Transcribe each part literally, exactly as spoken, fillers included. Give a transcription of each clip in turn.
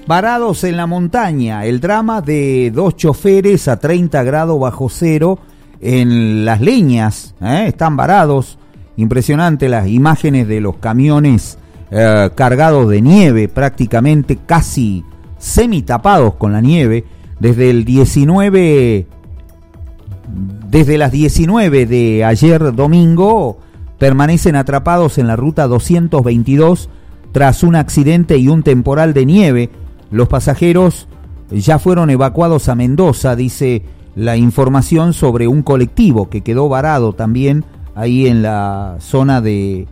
Varados en la montaña, el drama de dos choferes a treinta grados bajo cero en Las Leñas, ¿eh? Están varados. Impresionante las imágenes de los camiones eh, cargados de nieve, prácticamente casi semitapados con la nieve, desde el diecinueve, desde las diecinueve de ayer domingo, permanecen atrapados en la ruta doscientos veintidós tras un accidente y un temporal de nieve. Los pasajeros ya fueron evacuados a Mendoza, dice la información sobre un colectivo que quedó varado también ahí en la zona de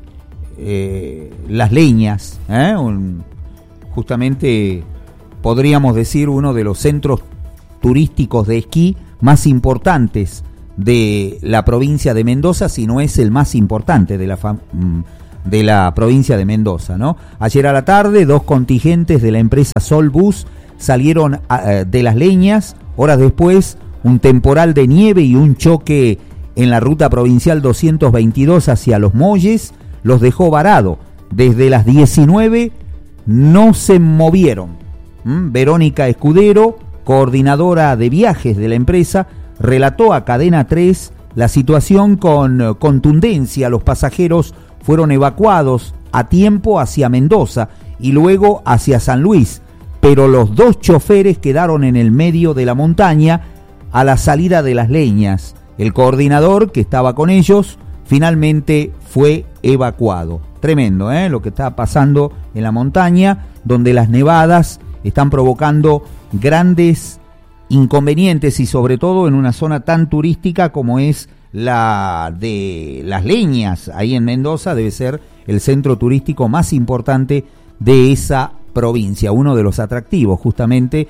eh, Las Leñas, ¿eh? Un, justamente podríamos decir uno de los centros turísticos de esquí más importantes de la provincia de Mendoza, si no es el más importante de la fam- de la provincia de Mendoza, ¿no? Ayer a la tarde, dos contingentes de la empresa Solbus salieron a, de Las Leñas. Horas después, un temporal de nieve y un choque en la ruta provincial doscientos veintidós hacia Los Molles los dejó varado. Desde las diecinueve no se movieron. ¿Mm? Verónica Escudero, coordinadora de viajes de la empresa, relató a Cadena tres la situación con contundencia. Los pasajeros fueron evacuados a tiempo hacia Mendoza y luego hacia San Luis, pero los dos choferes quedaron en el medio de la montaña a la salida de Las Leñas. El coordinador que estaba con ellos finalmente fue evacuado. Tremendo, ¿eh? Lo que está pasando en la montaña, donde las nevadas están provocando grandes inconvenientes y sobre todo en una zona tan turística como es la de Las Leñas, ahí en Mendoza. Debe ser el centro turístico más importante de esa provincia, uno de los atractivos, justamente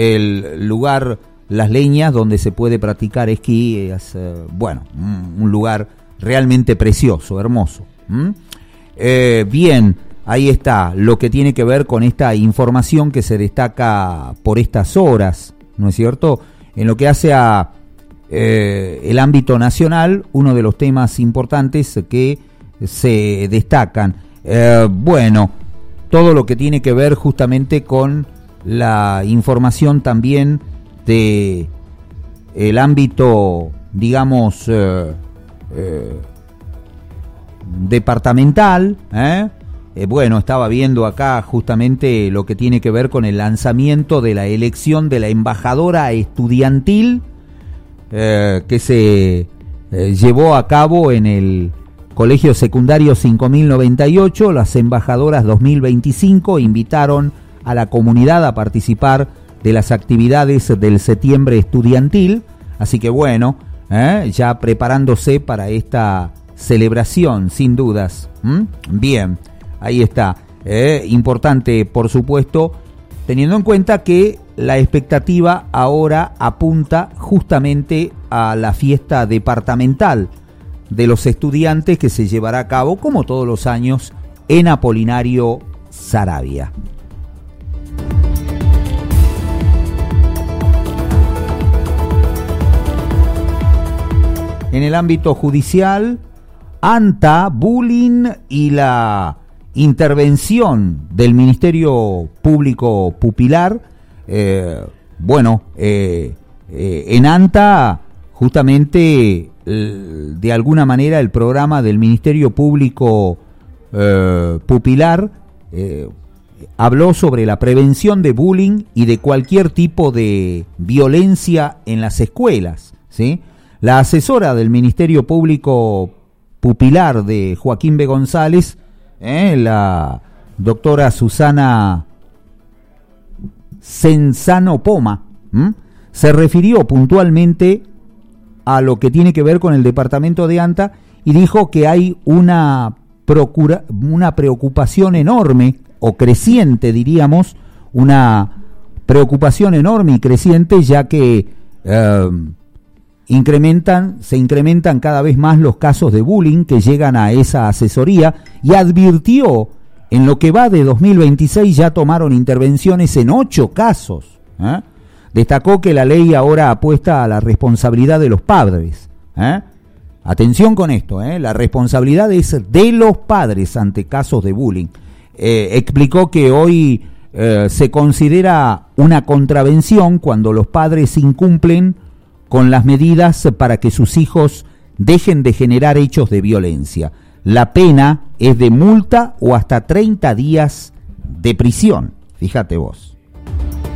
el lugar Las Leñas, donde se puede practicar esquí. Es, eh, bueno, un lugar realmente precioso, hermoso. ¿Mm? Eh, bien, ahí está lo que tiene que ver con esta información que se destaca por estas horas, ¿no es cierto? En lo que hace a eh, el ámbito nacional, uno de los temas importantes que se destacan. Eh, bueno, todo lo que tiene que ver justamente con la información también de el ámbito, digamos, eh, eh, departamental, ¿eh? Eh, bueno, estaba viendo acá justamente lo que tiene que ver con el lanzamiento de la elección de la embajadora estudiantil eh, que se eh, llevó a cabo en el Colegio Secundario cinco mil noventa y ocho. Las embajadoras dos mil veinticinco invitaron a la comunidad a participar de las actividades del septiembre estudiantil, así que bueno, ¿eh? ya preparándose para esta celebración, sin dudas. ¿Mm? Bien, ahí está. Eh, importante, por supuesto, teniendo en cuenta que la expectativa ahora apunta justamente a la fiesta departamental de los estudiantes que se llevará a cabo, como todos los años, en Apolinario Saravia. En el ámbito judicial, ANTA, bullying y la intervención del Ministerio Público Pupilar. Eh, bueno, eh, eh, en ANTA, justamente, eh, de alguna manera, el programa del Ministerio Público eh, Pupilar eh, habló sobre la prevención de bullying y de cualquier tipo de violencia en las escuelas, ¿sí? La asesora del Ministerio Público Pupilar de Joaquín B. González, eh, la doctora Susana Cenzano Poma, ¿m? se refirió puntualmente a lo que tiene que ver con el departamento de ANTA y dijo que hay una, procura, una preocupación enorme o creciente, diríamos, una preocupación enorme y creciente, ya que eh, incrementan, se incrementan cada vez más los casos de bullying que llegan a esa asesoría, y advirtió en lo que va de dos mil veintiséis ya tomaron intervenciones en ocho casos. ¿eh? Destacó que la ley ahora apuesta a la responsabilidad de los padres. ¿eh? Atención con esto, ¿eh? la responsabilidad es de los padres ante casos de bullying. Eh, explicó que hoy eh, se considera una contravención cuando los padres incumplen con las medidas para que sus hijos dejen de generar hechos de violencia. La pena es de multa o hasta treinta días de prisión. Fíjate vos.